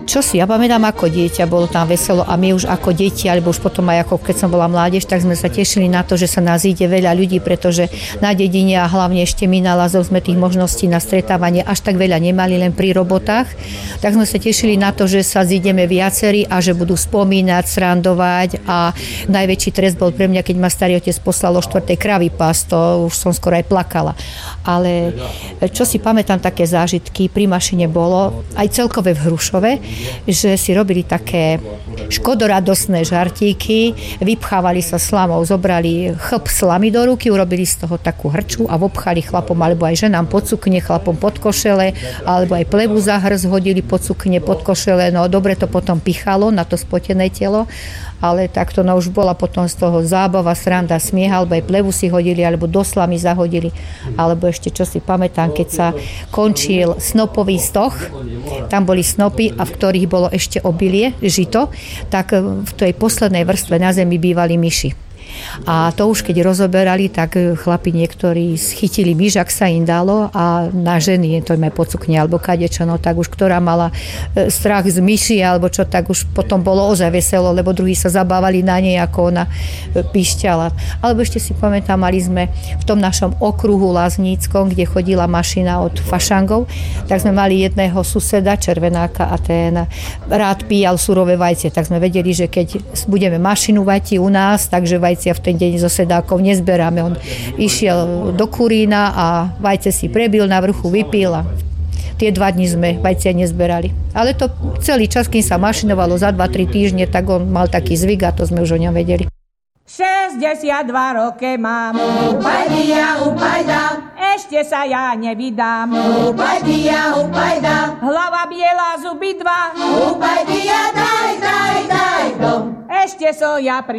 Čo si, ja pamätám ako dieťa, bolo tam veselo a my už ako deti, alebo už potom aj ako keď som bola mládež, tak sme sa tešili na to, že sa nás ide veľa ľudí, pretože na dedine a hlavne ešte my na Lazov sme tých možností na stretávanie až tak veľa nemali, len pri robotách. Tak sme sa tešili na to, že sa zídeme viacerí a že budú spomínať, srandovať a najväčší trest bol pre mňa, keď ma starý otec poslal o 4. kravy pás, to už som skoro aj plakala. Ale čo si pamätám, také zážitky pri mašine bolo, aj celkové v Hrušove, že si robili také škodoradosné žartíky, vypchávali sa slamou, zobrali chlp slamy do ruky, urobili z toho takú hrču a vopchali chlapom alebo aj ženám pod sukne, chlapom pod košele, alebo aj plevu za hrz hodili pod sukne, pod košele, no dobre to potom pichalo na to spotené telo, ale takto no už bola potom z toho zábava, sranda, smiech, alebo aj plevu si hodili, alebo do slamy zahodili, alebo ešte čo si pamätám, keď sa končil snopový stoch, tam boli snopy a v ktorých bolo ešte obilie, žito, tak v tej poslednej vrstve na zemi bývali myši. A to už keď rozoberali, tak chlapi niektorí schytili myš, ak sa im dalo a na ženy, to aj pod sukne alebo kadečo, no tak už ktorá mala strach z myši alebo čo, tak už potom bolo ozaj veselo, lebo druhí sa zabávali na nej, ako ona píšťala. Alebo ešte si pamätám, mali sme v tom našom okruhu Lazníckom, kde chodila mašina od fašangov, tak sme mali jedného suseda, červenáka, a ten rád píjal surové vajcie, tak sme vedeli, že keď budeme mašinu vajti u nás, takže vajcia v ten deň zo sedákov nezberáme. On išiel do kurína a vajce si prebil, na vrchu vypil a tie 2 dni sme vajcia nezberali. Ale to celý čas, kým sa mašinovalo za 2-3 týždne, tak on mal taký zvyk a to sme už o ňom vedeli. 62 roky mám. Upajda, ešte sa ja nevydám. Upajda, hlava biela, zuby 2. Upajdia, daj dom. Ešte so ja